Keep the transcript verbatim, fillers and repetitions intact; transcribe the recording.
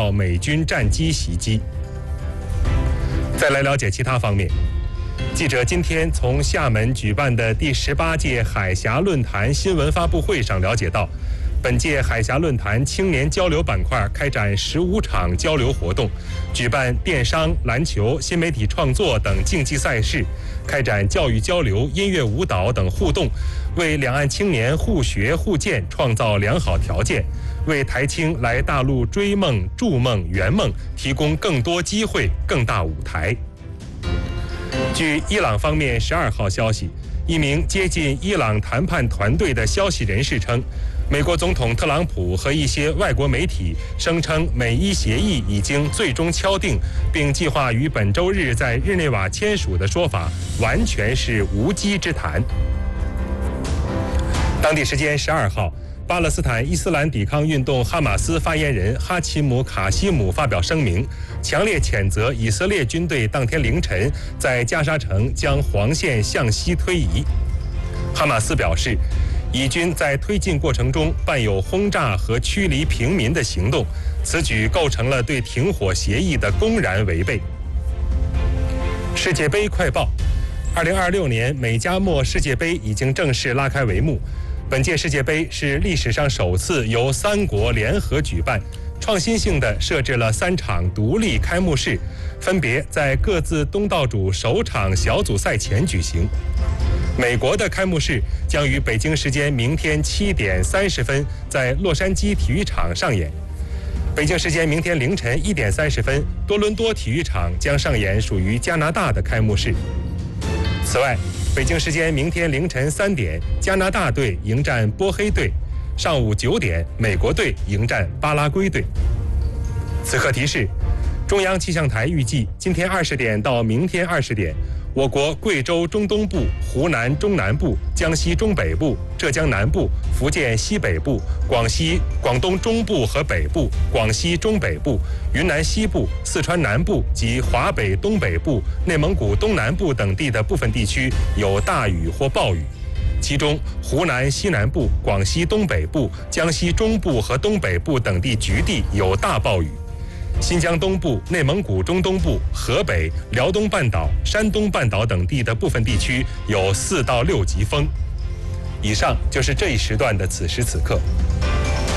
到美军战机袭击。再来了解其他方面。记者今天从厦门举办的第十八届海峡论坛新闻发布会上了解到，本届海峡论坛青年交流板块开展十五场交流活动，举办电商、篮球、新媒体创作等竞技赛事，开展教育交流、音乐舞蹈等互动，为两岸青年互学互鉴创造良好条件，为台青来大陆追梦、筑梦、圆梦提供更多机会、更大舞台。据伊朗方面十二号消息，一名接近伊朗谈判团队的消息人士称，美国总统特朗普和一些外国媒体声称美伊协议已经最终敲定，并计划于本周日在日内瓦签署的说法完全是无稽之谈。当地时间十二号，巴勒斯坦伊斯兰抵抗运动哈马斯发言人哈奇姆·卡西姆发表声明，强烈谴责以色列军队当天凌晨在加沙城将黄线向西推移。哈马斯表示，以军在推进过程中伴有轰炸和驱离平民的行动，此举构成了对停火协议的公然违背。世界杯快报：二零二六年美加墨世界杯已经正式拉开帷幕。本届世界杯是历史上首次由三国联合举办，创新性地设置了三场独立开幕式，分别在各自东道主首场小组赛前举行。美国的开幕式将于北京时间明天七点三十分在洛杉矶体育场上演。北京时间明天凌晨一点三十分，多伦多体育场将上演属于加拿大的开幕式。此外，北京时间明天凌晨三点，加拿大队迎战波黑队；上午九点，美国队迎战巴拉圭队。此刻提示：中央气象台预计今天二十点到明天二十点，我国贵州中东部、湖南中南部、江西中北部、浙江南部、福建西北部、广西、广东中部和北部、广西中北部、云南西部、四川南部及华北东北部、内蒙古东南部等地的部分地区有大雨或暴雨，其中湖南西南部、广西东北部、江西中部和东北部等地局地有大暴雨。新疆东部、内蒙古中东部、河北、辽东半岛、山东半岛等地的部分地区有四到六级风。以上就是这一时段的此时此刻。